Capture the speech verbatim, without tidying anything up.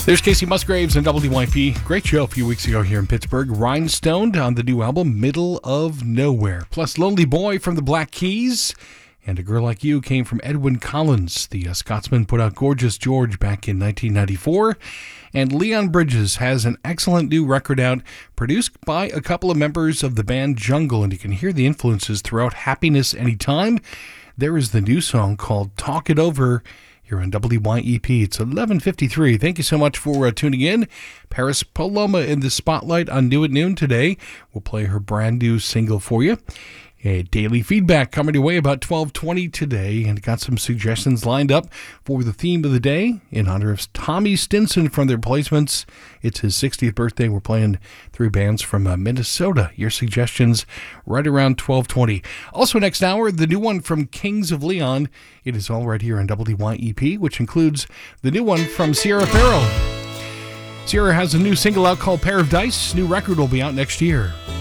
There's Casey Musgraves and W Y P. Great show a few weeks ago here in Pittsburgh. Rhinestone on the new album, Middle of Nowhere. Plus, Lonely Boy from the Black Keys. And A Girl Like You came from Edwyn Collins. The uh, Scotsman put out Gorgeous George back in nineteen ninety-four. And Leon Bridges has an excellent new record out, produced by a couple of members of the band Jungle. And you can hear the influences throughout Happiness Anytime. There is the new song called Talk It Over here on W Y E P. It's eleven fifty-three. Thank you so much for uh, tuning in. Paris Paloma in the spotlight on New at Noon today. We'll play her brand new single for you. A daily feedback coming your way about twelve twenty today, and got some suggestions lined up for the theme of the day in honor of Tommy Stinson from The Replacements. It's his sixtieth birthday. We're playing three bands from uh, Minnesota. Your suggestions right around twelve twenty. Also next hour, the new one from Kings of Leon. It is all right here on W Y E P, which includes the new one from Sierra Farrell. Sierra has a new single out called Pair of Dice. New record will be out next year.